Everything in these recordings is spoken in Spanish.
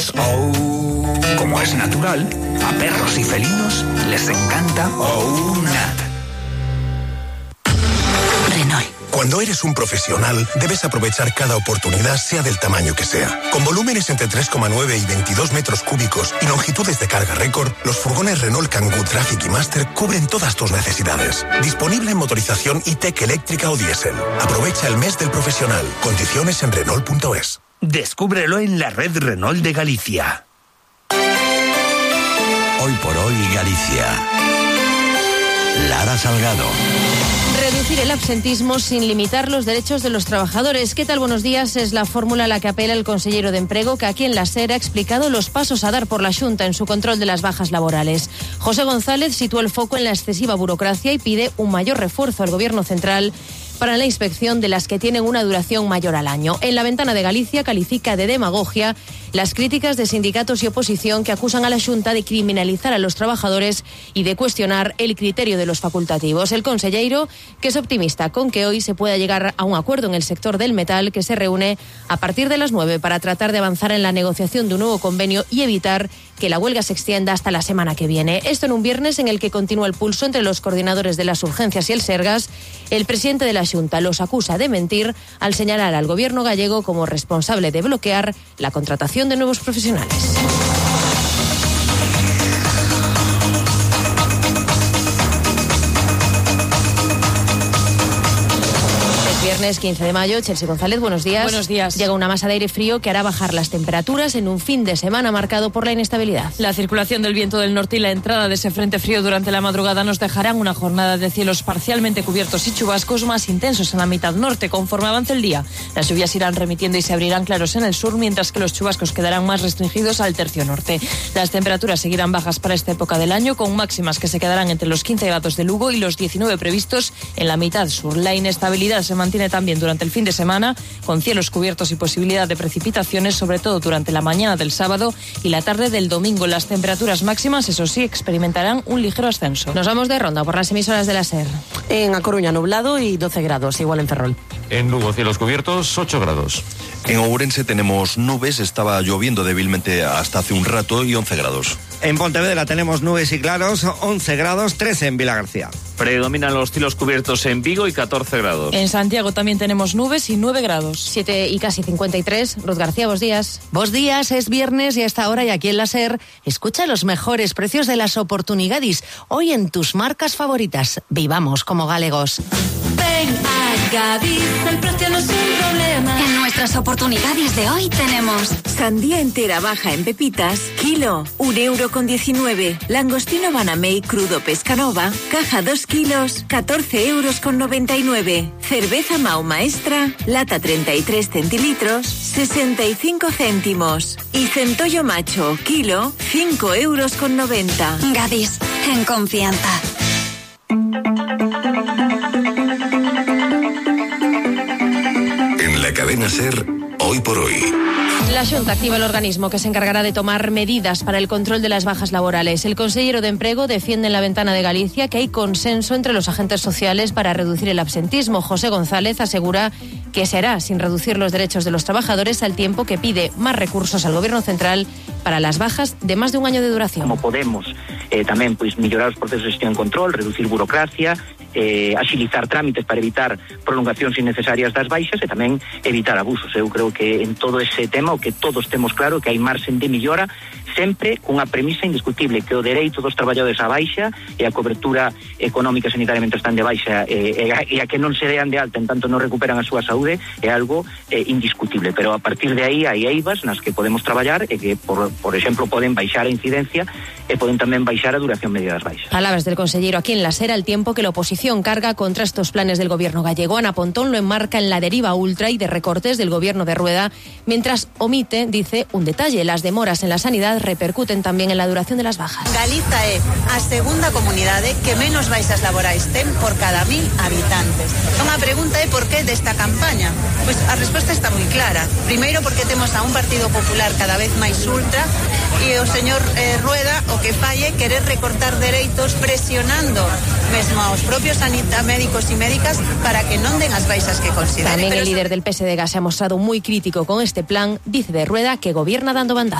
Como es natural, a perros y felinos les encanta OUNAT. Renault. Cuando eres un profesional, debes aprovechar cada oportunidad, sea del tamaño que sea. Con volúmenes entre 3,9 y 22 metros cúbicos y longitudes de carga récord, los furgones Renault Kangoo Traffic y Master cubren todas tus necesidades. Disponible en motorización e-Tech eléctrica o diésel. Aprovecha el mes del profesional. Condiciones en Renault.es. Descúbrelo en la red Renault de Galicia. Hoy por hoy Galicia. Lara Salgado. Reducir el absentismo sin limitar los derechos de los trabajadores. ¿Qué tal? Buenos días. Es la fórmula a la que apela el consellero de Emprego, que aquí en la SER ha explicado los pasos a dar por la Xunta en su control de las bajas laborales. José González sitúa el foco en la excesiva burocracia y pide un mayor refuerzo al Gobierno central para la inspección de las que tienen una duración mayor al año. En la Ventana de Galicia califica de demagogia las críticas de sindicatos y oposición que acusan a la Xunta de criminalizar a los trabajadores y de cuestionar el criterio de los facultativos. El conselleiro, que es optimista con que hoy se pueda llegar a un acuerdo en el sector del metal, que se reúne a partir de las 9 para tratar de avanzar en la negociación de un nuevo convenio y evitar que la huelga se extienda hasta la semana que viene. Esto en un viernes en el que continúa el pulso entre los coordinadores de las urgencias y el Sergas. El presidente de la Xunta los acusa de mentir al señalar al gobierno gallego como responsable de bloquear la contratación de nuevos profesionales. Viernes 15 de mayo, Chelsea González, buenos días. Buenos días. Llega una masa de aire frío que hará bajar las temperaturas en un fin de semana marcado por la inestabilidad. La circulación del viento del norte y la entrada de ese frente frío durante la madrugada nos dejarán una jornada de cielos parcialmente cubiertos y chubascos más intensos en la mitad norte conforme avance el día. Las lluvias irán remitiendo y se abrirán claros en el sur, mientras que los chubascos quedarán más restringidos al tercio norte. Las temperaturas seguirán bajas para esta época del año, con máximas que se quedarán entre los 15 grados de Lugo y los 19 previstos en la mitad sur. La inestabilidad se mantiene también durante el fin de semana, con cielos cubiertos y posibilidad de precipitaciones, sobre todo durante la mañana del sábado y la tarde del domingo. Las temperaturas máximas, eso sí, experimentarán un ligero ascenso. Nos vamos de ronda por las emisoras de la SER. En A Coruña nublado y 12 grados, igual en Ferrol. En Lugo cielos cubiertos, 8 grados. En Ourense tenemos nubes, estaba lloviendo débilmente hasta hace un rato y 11 grados. En Pontevedra tenemos nubes y claros, 11 grados, 13 en Vilagarcía. Predominan los cielos cubiertos en Vigo y 14 grados. En Santiago también tenemos nubes y 9 grados. 7 y casi 53. Ruth García, buenos días. Buenos días, es viernes y a esta hora y aquí en la SER, escucha los mejores precios de las oportunidades. Hoy en tus marcas favoritas. Vivamos como galegos. Ven a Gadis, el precio no es un problema. En nuestras oportunidades de hoy tenemos sandía entera baja en pepitas, kilo, 1,19 €. Langostino Banamey crudo Pescanova, caja 2 kilos, 14,99 €. Cerveza Mau Maestra, lata 33 centilitros, 65 céntimos. Y centollo macho, kilo, 5,90 €. Gadis, en confianza. En la cadena SER, hoy por hoy. La Xunta activa el organismo que se encargará de tomar medidas para el control de las bajas laborales. El consellero de Emprego defiende en la Ventana de Galicia que hay consenso entre los agentes sociales para reducir el absentismo. José González asegura que se hará sin reducir los derechos de los trabajadores, al tiempo que pide más recursos al Gobierno central para las bajas de más de un año de duración. Como podemos tamén mellorar os procesos de gestión e control, reducir burocracia, axilizar trámites para evitar prolongacións innecesarias das baixas e tamén evitar abusos. Eu creo que en todo ese tema o que todos temos claro que hai marxen de millora, sempre cunha premisa indiscutible, que o dereito dos traballadores á baixa e a cobertura económica e sanitaria mentre están de baixa e a que non se dean de alta en tanto non recuperan a súa saúde é algo indiscutible, pero a partir de aí hai eivas nas que podemos traballar e que, por exemplo, poden baixar a incidencia e poden tamén baixar a duración media das baixas. Palabras del consellero aquí en la SER, al tiempo que la oposición carga contra estos planes del gobierno gallego. Ana Pontón lo enmarca en la deriva ultra y de recortes del gobierno de Rueda, mientras omite, dice, un detalle: las demoras en la sanidad repercuten tamén en la duración de las bajas. Galiza é a segunda comunidade que menos baixas laborais ten por cada 1000 habitantes. Unha pregunta é por que desta campaña? Pois a resposta está moi clara. Primeiro porque temos a un Partido Popular cada vez máis ultra e o señor Rueda o que fai é querer recortar dereitos presionando mesmo aos propios médicos e médicas para que non den as baixas que consideren. Tamén el líder del PSDG se ha mostrado muy crítico con este plan. Dice de Rueda que gobierna dando bandazos.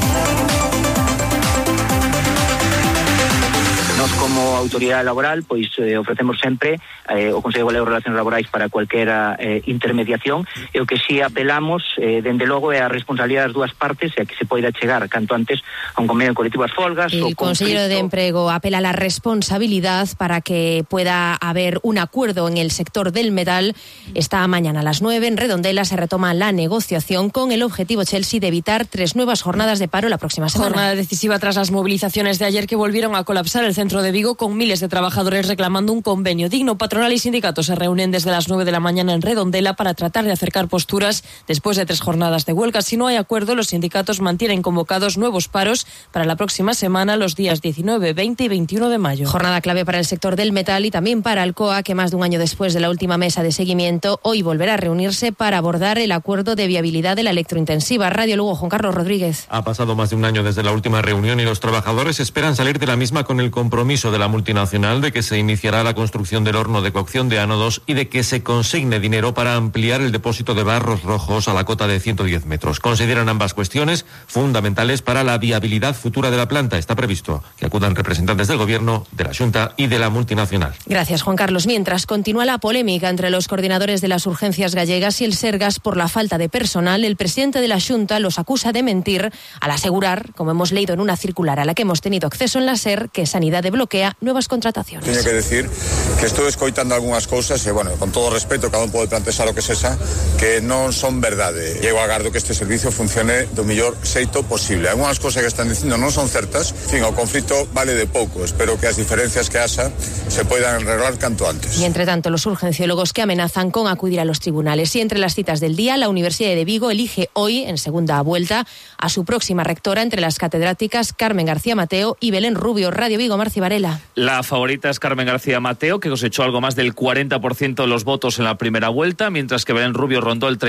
Nós, como autoridade laboral, pois ofrecemos sempre o Consello Galego de Relacións Laborais para cualquera intermediación, e o que si apelamos, dende logo, é a responsabilidade das dúas partes e a que se poida chegar canto antes a un convenio colectivo ás folgas. El consejero de Empleo apela a la responsabilidad para que pueda haber un acuerdo en el sector del metal. Esta mañana a las 9 en Redondela se retoma la negociación con el objetivo Chelsea de evitar 3 nuevas jornadas de paro la próxima semana. Jornada decisiva tras las movilizaciones de ayer que volvieron a colapsar el centro de Vigo con miles de trabajadores reclamando un convenio digno. Patronal y sindicatos se reúnen desde las 9 de la mañana en Redondela para tratar de acercar posturas después de 3 jornadas de huelga. Si no hay acuerdo, los sindicatos mantienen convocados nuevos paros para la próxima semana, los días 19, 20 y 21 de mayo. Jornada clave para el sector del metal y también para Alcoa, que más de un año después de la última mesa de seguimiento, hoy volverá a reunirse para abordar el acuerdo de viabilidad de la electrointensiva. Radio Lugo, Juan Carlos Rodríguez. Ha pasado más de un año desde la última reunión y los trabajadores esperan salir de la misma con el compromiso de la multinacional de que se iniciará la construcción del horno de cocción de ánodos y de que se consigne dinero para ampliar el depósito de barros rojos a la cota de 110 metros. Consideran ambas cuestiones fundamentales para la viabilidad futura de la planta. Está previsto que acudan representantes del Gobierno, de la Xunta y de la multinacional. Gracias, Juan Carlos. Mientras continúa la polémica entre los coordinadores de las urgencias gallegas y el Sergas por la falta de personal, el presidente de la Xunta los acusa de mentir al asegurar, como hemos leído en una circular a la que hemos tenido acceso en la SER, que Sanidade bloquea nuevas contrataciones. Teño que decir que estou escoitando algunhas cousas e, bueno, con todo respeto, cada un pode plantexar o que sexa, que non son verdade. Eu agardo que este servicio funcione do mellor xeito posible. Algunhas cousas que están dicindo non son certas. En fin, o conflito vale de pouco. Espero que as diferencias que haxa se poidan arreglar canto antes. Y entre tanto, los urgenciólogos que amenazan con acudir a los tribunales. Y entre las citas del día, la Universidad de Vigo elige hoy, en segunda vuelta, a su próxima rectora entre las catedráticas Carmen García Mateo y Belén Rubio. Radio Vigo, Marci Varela. La favorita es Carmen García Mateo, que cosechó algo más del 40% de los votos en la primera vuelta, mientras que Belén Rubio rondó el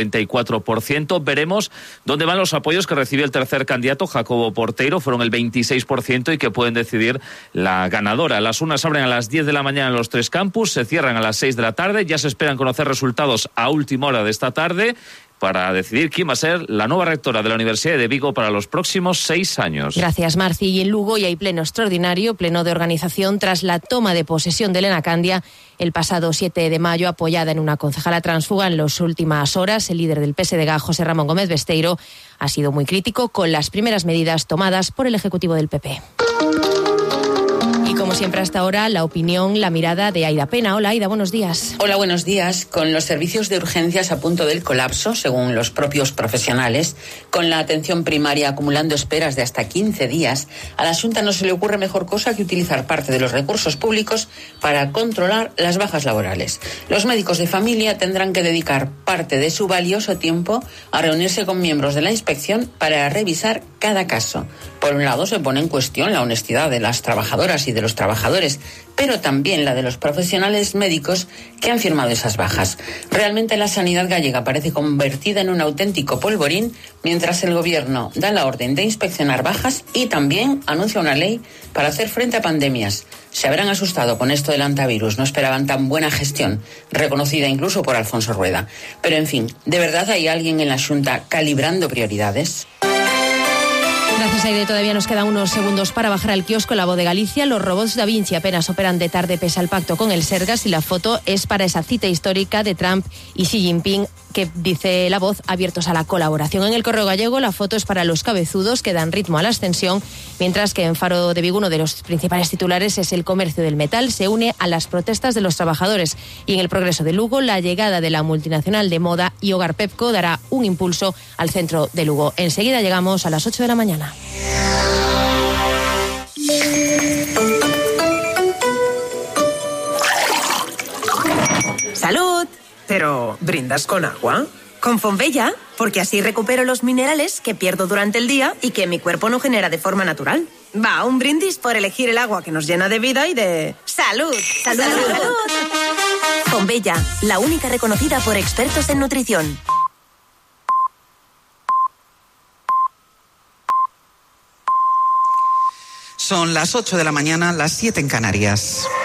34%. Veremos dónde van los apoyos que recibió el tercer candidato, Jacobo Porteiro. Fueron el 26% y que pueden decidir la ganadora. Las urnas abren a las 10 de la mañana en los 3 campus, se cierran a las 6 de la tarde. Ya se esperan conocer resultados a última hora de esta tarde para decidir quién va a ser la nueva rectora de la Universidad de Vigo para los próximos 6 años. Gracias, Marci. Y en Lugo ya hay pleno extraordinario, pleno de organización tras la toma de posesión de Elena Candia el pasado 7 de mayo, apoyada en una concejala transfuga en las últimas horas. El líder del PSDG, José Ramón Gómez Besteiro, ha sido muy crítico con las primeras medidas tomadas por el Ejecutivo del PP. Y como siempre hasta ahora, la opinión, la mirada de Aida Pena. Hola Aida, buenos días. Hola, buenos días. Con los servicios de urgencias a punto del colapso, según los propios profesionales, con la atención primaria acumulando esperas de hasta 15 días, a la Xunta no se le ocurre mejor cosa que utilizar parte de los recursos públicos para controlar las bajas laborales. Los médicos de familia tendrán que dedicar parte de su valioso tiempo a reunirse con miembros de la inspección para revisar cada caso. Por un lado, se pone en cuestión la honestidad de las trabajadoras y de los trabajadores, pero también la de los profesionales médicos que han firmado esas bajas. Realmente la sanidad gallega parece convertida en un auténtico polvorín, mientras el gobierno da la orden de inspeccionar bajas y también anuncia una ley para hacer frente a pandemias. Se habrán asustado con esto del antivirus, no esperaban tan buena gestión, reconocida incluso por Alfonso Rueda. Pero en fin, ¿de verdad hay alguien en la Xunta calibrando prioridades? Gracias, Aide. Todavía nos quedan unos segundos para bajar al kiosco La Voz de Galicia. Los robots Da Vinci apenas operan de tarde pese al pacto con el Sergas y la foto es para esa cita histórica de Trump y Xi Jinping que, dice La Voz, abiertos a la colaboración. En el Correo Gallego la foto es para los cabezudos que dan ritmo a la ascensión, mientras que en Faro de Vigo uno de los principales titulares es el comercio del metal se une a las protestas de los trabajadores. Y en el Progreso de Lugo la llegada de la multinacional de moda y hogar Pepco dará un impulso al centro de Lugo. Enseguida llegamos a las 8 de la mañana. ¡Salud! Pero, ¿brindas con agua? Con Fonbella, porque así recupero los minerales que pierdo durante el día y que mi cuerpo no genera de forma natural. Va, un brindis por elegir el agua que nos llena de vida y de... ¡Salud! ¡Salud! ¡Salud! Fonbella, la única reconocida por expertos en nutrición. Son las 8 de la mañana, las 7 en Canarias.